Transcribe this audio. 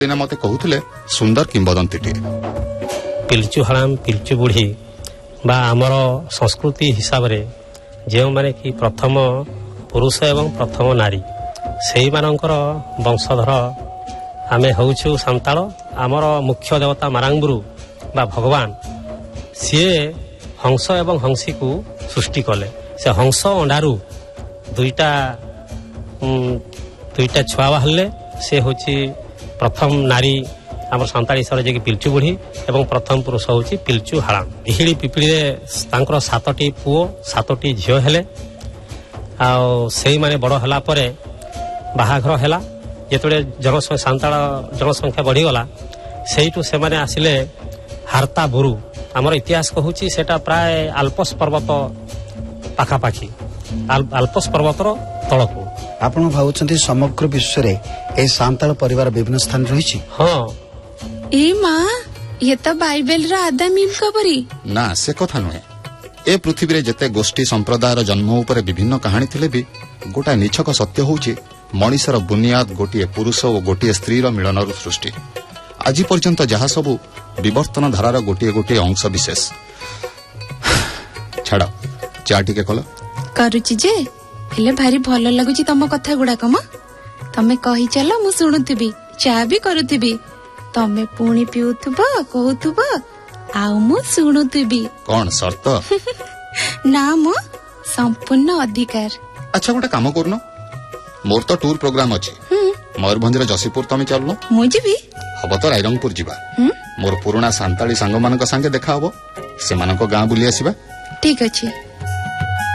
ଦିନ ମତେ କହୁଥିଲେ ସୁନ୍ଦର କିମ୍ବଦନ୍ତୀଟିଏ। ପିଲଚୁ ହଳାମ ପିଲଚୁ ବୁଢ଼ୀ ବା ଆମର ସଂସ୍କୃତି ହିସାବରେ ଯେଉଁମାନେ କି ପ୍ରଥମ ପୁରୁଷ ଏବଂ ପ୍ରଥମ ନାରୀ ସେଇମାନଙ୍କର ବଂଶଧର ଆମେ ହେଉଛୁ ସାନ୍ତାଳ। ଆମର ମୁଖ୍ୟ ଦେବତା ମାରାଙ୍ଗବୁରୁ ବା ଭଗବାନ ସିଏ ହଂସ ଏବଂ ହଂସୀକୁ ସୃଷ୍ଟି କଲେ। ସେ ହଂସ ଅଣ୍ଡାରୁ ଦୁଇଟା ଛୁଆ ବାହାରିଲେ। ସେ ହେଉଛି ପ୍ରଥମ ନାରୀ ଆମର ସାନ୍ତାଳ ହିସାବରେ ଯିଏକି ପିଲଚୁ ବୁଢ଼ୀ ଏବଂ ପ୍ରଥମ ପୁରୁଷ ହେଉଛି ପିଲଚୁ ହାଳାମ। ଇହିଡ଼ି ପିପିଳିରେ ତାଙ୍କର 7ଟି ପୁଅ 7ଟି ଝିଅ ହେଲେ। ଆଉ ସେଇମାନେ ବଡ଼ ହେଲା ପରେ ବାହାଘର ହେଲା। ଯେତେବେଳେ ସାନ୍ତାଳ ଜନସଂଖ୍ୟା ବଢ଼ିଗଲା ସେଇଠୁ ସେମାନେ ଆସିଲେ ହାର୍ତା ବୁରୁ। ଆମର ଇତିହାସ କହୁଛି ସେଇଟା ପ୍ରାୟ ଆଲପସ୍ ପର୍ବତ ପାଖାପାଖି, ଆଲପସ୍ ପର୍ବତର ତଳକୁ। ଆପଣ ଭାବୁଛନ୍ତି ସମଗ୍ର ବିଶ୍ୱରେ ଏହି ସାନ୍ତାଳ ପରିବାର ବିଭିନ୍ନ ସ୍ଥାନ ରହିଛି? ହଁ। ଏ ମା ଇଏ ତ ବାଇବେଲର ଆଦାମିଙ୍କ ପରି। ନା, ସେ କଥା ନୁହେଁ। ଏ ପୃଥିବୀରେ ଯେତେ ଗୋଷ୍ଠୀ ସମ୍ପ୍ରଦାୟର ଜନ୍ମ ଉପରେ ବିଭିନ୍ନ କାହାଣୀ ଥିଲେ ବି ଗୋଟାଏ ନିଛକ ସତ୍ୟ ହେଉଛି ମଣିଷର ବୁନିୟାଦ ଗୋଟିଏ ପୁରୁଷ ଓ ଗୋଟିଏ ସ୍ତ୍ରୀର ମିଳନରୁ ସୃଷ୍ଟି। ଆଜି ପର୍ଯ୍ୟନ୍ତ ଯାହା ସବୁ ବିବର୍ତ୍ତନ ଧାରାର ଗୋଟିଏ ଗୋଟିଏ ଅଂଶ ବିଶେଷ। ଛାଡ଼, ଚା ଟିକେ କଲ। କରୁଛି ଯେ ହେଲେ ଭାରି ଭଲ ଲାଗୁଛି ତମ କଥା ଗୁଡାକ। ମ ତମେ କହି ଚାଲ, ମୁଁ ଶୁଣୁଥିବି, ଚା ବି କରୁଥିବି। ତମେ ପୁଣି ପିଉଥିବ, କହୁଥିବ, ଆଉ ମୁଁ ଶୁଣୁଥିବି। କଣ ସର୍ତ୍ତ? ନା ମୋ ସମ୍ପୂର୍ଣ୍ଣ ଅଧିକାର। ଆଚ୍ଛା, ଗୋଟେ କାମ କରୁନ, ମୋର ତ ଟୁର ପ୍ରୋଗ୍ରାମ ଅଛି। ମୟୂରଭଞ୍ଜର ଯଶୀପୁର ତମେ ଚାଲୁନ। ମୁଁ ଯିବି। ହବ ତ ରାଇରଙ୍ଗପୁର ଯିବା। ମୋର ପୁରୁଣା ସାନ୍ତାଳୀ ସାଙ୍ଗମାନଙ୍କ ସାଙ୍ଗେ ଦେଖା ହବ, ସେମାନଙ୍କ ଗାଁ ବୁଲି ଆସିବା। ଠିକ ଅଛି।